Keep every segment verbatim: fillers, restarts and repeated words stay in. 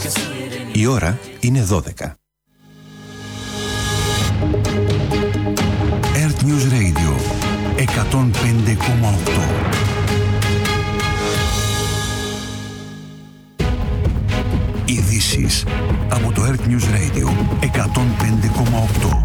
Η ώρα είναι δώδεκα. Earth News Radio εκατόν πέντε κόμμα οκτώ. Ειδήσεις από το Earth News Radio εκατόν πέντε κόμμα οκτώ.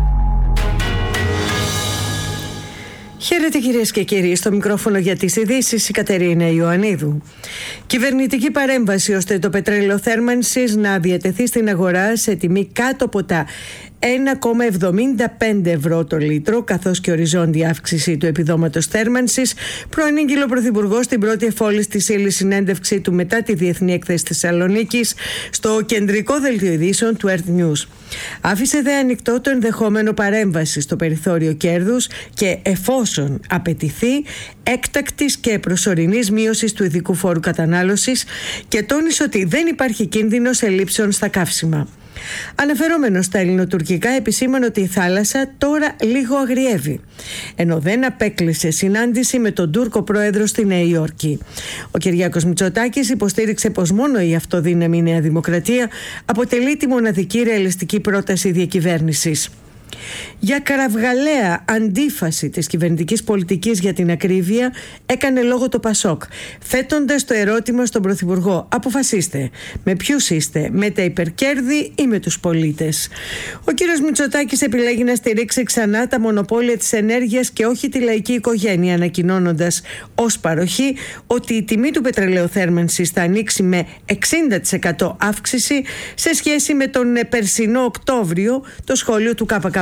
Χαίρετε κυρίες και κύριοι, στο μικρόφωνο για τις ειδήσεις η Κατερίνα Ιωαννίδου. Κυβερνητική παρέμβαση ώστε το πετρέλαιο θέρμανσης να διατεθεί στην αγορά σε τιμή κάτω από τα ένα κόμμα εβδομήντα πέντε ευρώ το λίτρο, καθώς και οριζόντια αύξηση του επιδόματος θέρμανσης, προανήγγειλε ο Πρωθυπουργός στην πρώτη εφόλης της ύλης συνέντευξή του μετά τη Διεθνή Έκθεση Θεσσαλονίκης στο κεντρικό δελτίο ειδήσεων του Earth News. Άφησε δε ανοιχτό το ενδεχόμενο παρέμβαση στο περιθώριο κέρδους και, εφόσον απαιτηθεί, έκτακτης και προσωρινής μείωσης του ειδικού φόρου κατανάλωσης, και τόνισε ότι δεν υπάρχει κίνδυνος ελλείψεων στα καύσιμα. Αναφερόμενος στα ελληνοτουρκικά, επισήμανε ότι η θάλασσα τώρα λίγο αγριεύει, ενώ δεν απέκλεισε συνάντηση με τον Τούρκο πρόεδρο στη Νέα Υόρκη. Ο Κυριάκος Μητσοτάκης υποστήριξε πως μόνο η αυτοδύναμη Νέα Δημοκρατία αποτελεί τη μοναδική ρεαλιστική πρόταση διακυβέρνησης. Για κραυγαλαία αντίφαση της κυβερνητικής πολιτικής για την ακρίβεια έκανε λόγο το Πασόκ, θέτοντας το ερώτημα στον Πρωθυπουργό: αποφασίστε, με ποιους είστε, με τα υπερκέρδη ή με τους πολίτες? Ο κύριος Μητσοτάκης επιλέγει να στηρίξει ξανά τα μονοπόλια της ενέργειας και όχι τη λαϊκή οικογένεια, ανακοινώνοντας ως παροχή ότι η τιμή του πετρελαίου θέρμανσης θα ανοίξει με εξήντα τοις εκατό αύξηση σε σχέση με τον περσινό Οκτώβριο, το σχόλιο του ΚΚΕ.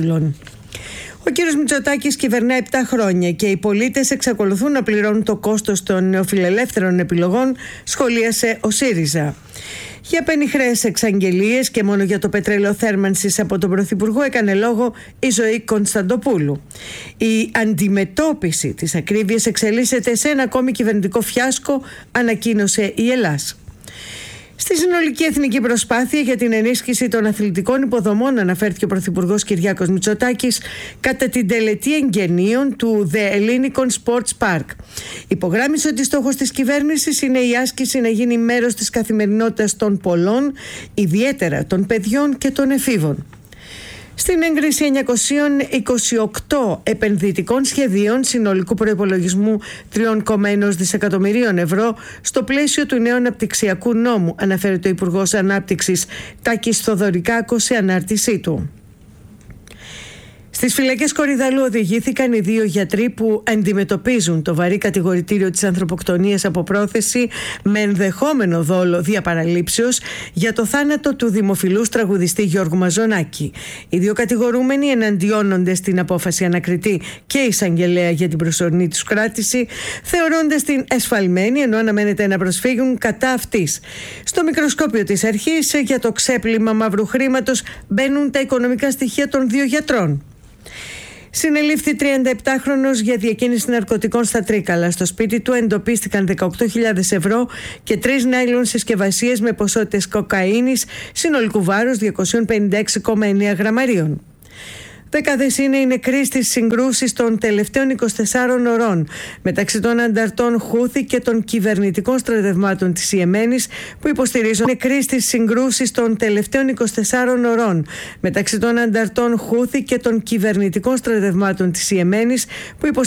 Ο κύριος Μητσοτάκης κυβερνά επτά χρόνια και οι πολίτες εξακολουθούν να πληρώνουν το κόστος των νεοφιλελεύθερων επιλογών, σχολίασε ο ΣΥΡΙΖΑ. Για πενιχρές εξαγγελίες και μόνο για το πετρέλαιο θέρμανσης από τον Πρωθυπουργό έκανε λόγο η Ζωή Κωνσταντοπούλου. Η αντιμετώπιση της ακρίβειας εξελίσσεται σε ένα ακόμη κυβερνητικό φιάσκο, ανακοίνωσε η Ελλάς. Στη συνολική εθνική προσπάθεια για την ενίσχυση των αθλητικών υποδομών αναφέρθηκε ο Πρωθυπουργός Κυριάκος Μητσοτάκης κατά την τελετή εγγενείων του The Ellinikon Sports Park. Υπογράμμισε ότι στόχος της κυβέρνησης είναι η άσκηση να γίνει μέρος της καθημερινότητας των πολλών, ιδιαίτερα των παιδιών και των εφήβων. Στην έγκριση εννιακόσια είκοσι οκτώ επενδυτικών σχεδίων συνολικού προϋπολογισμού τρία κόμμα ένα δισεκατομμυρίων ευρώ στο πλαίσιο του νέου αναπτυξιακού νόμου, αναφέρεται ο Υπουργός Ανάπτυξης Τάκης Θοδωρικάκος σε ανάρτησή του. Στις φυλακές Κορυδαλού οδηγήθηκαν οι δύο γιατροί που αντιμετωπίζουν το βαρύ κατηγορητήριο της ανθρωποκτονίας από πρόθεση με ενδεχόμενο δόλο διαπαραλήψεως για το θάνατο του δημοφιλούς τραγουδιστή Γιώργου Μαζονάκη. Οι δύο κατηγορούμενοι εναντιώνονται στην απόφαση ανακριτή και εισαγγελέα για την προσωρινή τους κράτηση, θεωρώντας την εσφαλμένη, ενώ αναμένεται να προσφύγουν κατά αυτής. Στο μικροσκόπιο της αρχής για το ξέπλυμα μαύρου χρήματος μπαίνουν τα οικονομικά στοιχεία των δύο γιατρών. Συνελήφθη τριανταεπτάχρονος για διακίνηση ναρκωτικών στα Τρίκαλα. Στο σπίτι του εντοπίστηκαν δεκαοκτώ χιλιάδες ευρώ και τρεις νάιλον συσκευασίες με ποσότητες κοκαίνης συνολικού βάρους διακόσια πενήντα έξι κόμμα εννέα γραμμαρίων. Δεκάδες είναι οι νεκροί στις συγκρούσεις των τελευταίων εικοσιτεσσάρων ωρών μεταξύ των ανταρτών Χούθη και των κυβερνητικών στρατευμάτων της Ιεμένης που υποστηρίζουν νεκροί στις συγκρούσεις των τελευταίων εικοσιτεσσάρων ωρών μεταξύ των ανταρτών Χούθη και των κυβερνητικών στρατευμάτων της Ιεμένης που υποστηρίζουν